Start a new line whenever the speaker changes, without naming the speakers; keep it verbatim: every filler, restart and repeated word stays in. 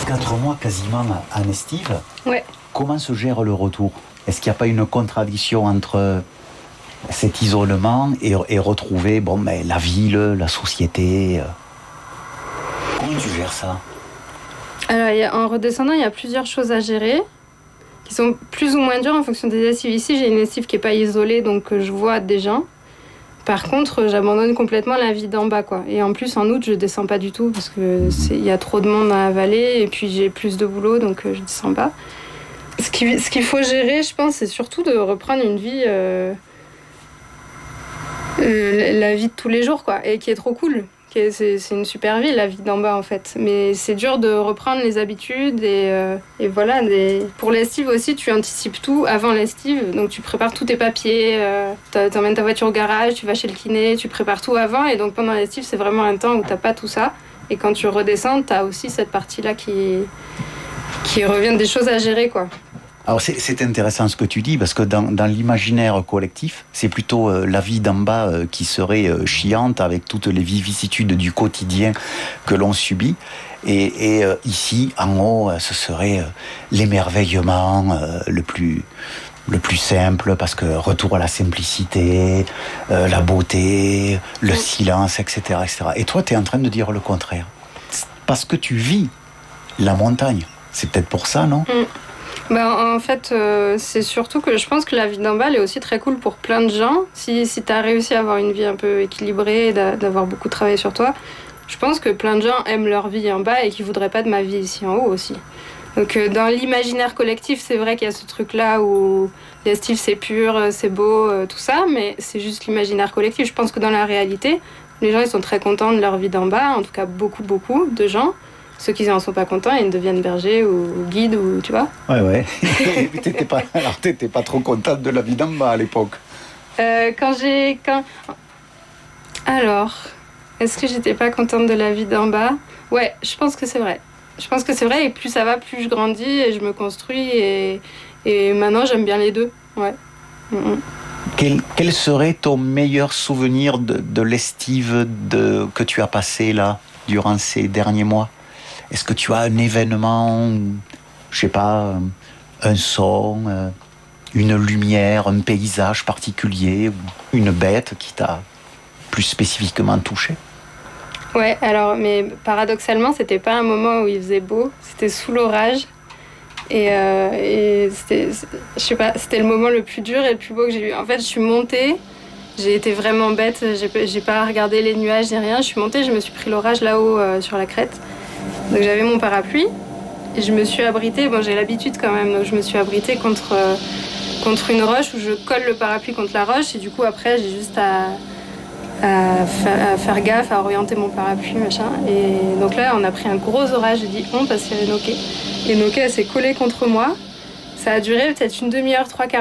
quatre mois quasiment en estive.
Ouais.
Comment se gère le retour? Est-ce qu'il n'y a pas une contradiction entre cet isolement et, et retrouver bon, ben, la ville, la société? Comment tu gères ça?
Alors, y a, en redescendant, il y a plusieurs choses à gérer qui sont plus ou moins dures en fonction des estives. Ici, j'ai une estive qui n'est pas isolée, donc je vois des gens. Par contre, j'abandonne complètement la vie d'en bas, quoi. Et en plus, en août, je descends pas du tout parce que il y a trop de monde dans la vallée et puis j'ai plus de boulot, donc je descends pas. Ce, qui, ce qu'il faut gérer, je pense, c'est surtout de reprendre une vie, euh, euh, la vie de tous les jours, quoi, et qui est trop cool. Qui est, c'est, c'est une super vie, la vie d'en bas, en fait. Mais c'est dur de reprendre les habitudes et, euh, et voilà. Des... Pour l'estive aussi, tu anticipes tout avant l'estive, donc tu prépares tous tes papiers, euh, t'emmènes ta voiture au garage, tu vas chez le kiné, tu prépares tout avant, et donc pendant l'estive, c'est vraiment un temps où t'as pas tout ça. Et quand tu redescends, t'as aussi cette partie-là qui, qui revient des choses à gérer, quoi.
Alors c'est, c'est intéressant ce que tu dis, parce que dans, dans l'imaginaire collectif, c'est plutôt euh, la vie d'en bas euh, qui serait euh, chiante, avec toutes les vicissitudes du quotidien que l'on subit. Et, et euh, ici, en haut, euh, ce serait euh, l'émerveillement euh, le plus... le plus simple, parce que retour à la simplicité, euh, la beauté, le silence, et cetera, et cetera. Et toi, tu es en train de dire le contraire. Parce que tu vis la montagne. C'est peut-être pour ça, non?
Mm. Ben, en fait, euh, c'est surtout que je pense que la vie d'en bas, elle est aussi très cool pour plein de gens. Si, si tu as réussi à avoir une vie un peu équilibrée, d'avoir beaucoup travaillé sur toi, je pense que plein de gens aiment leur vie en bas et qu'ils voudraient pas de ma vie ici en haut aussi. Donc euh, dans l'imaginaire collectif, c'est vrai qu'il y a ce truc-là où l'estive c'est pur, c'est beau, euh, tout ça, mais c'est juste l'imaginaire collectif. Je pense que dans la réalité, les gens ils sont très contents de leur vie d'en bas, en tout cas beaucoup, beaucoup de gens. Ceux qui n'en sont pas contents, ils deviennent bergers ou, ou guides, ou tu vois.
Ouais, ouais. t'étais pas, alors t'étais pas trop contente de la vie d'en bas à l'époque?
euh, Quand j'ai... Quand... Alors, est-ce que j'étais pas contente de la vie d'en bas? Ouais, je pense que c'est vrai. Je pense que c'est vrai, et plus ça va, plus je grandis et je me construis, et, et maintenant j'aime bien les deux. Ouais. Mm-hmm.
Quel, quel serait ton meilleur souvenir de, de l'estive de, que tu as passé là, durant ces derniers mois? Est-ce que tu as un événement, je sais pas, un son, une lumière, un paysage particulier, une bête qui t'a plus spécifiquement touché?
Ouais, alors, mais paradoxalement, c'était pas un moment où il faisait beau, c'était sous l'orage. Et, euh, et c'était, je sais pas, c'était le moment le plus dur et le plus beau que j'ai eu. En fait, je suis montée, j'ai été vraiment bête, j'ai, j'ai pas regardé les nuages ni rien. Je suis montée, je me suis pris l'orage là-haut euh, sur la crête. Donc j'avais mon parapluie et je me suis abritée. Bon, j'ai l'habitude quand même, donc je me suis abritée contre, euh, contre une roche où je colle le parapluie contre la roche. Et du coup, après, j'ai juste à. À, fa- à faire gaffe, à orienter mon parapluie, machin. Et donc là, on a pris un gros orage, j'ai dit on parce qu'il y avait Noké. Et Noké, elle s'est collée contre moi. Ça a duré peut-être une demi-heure, trois quarts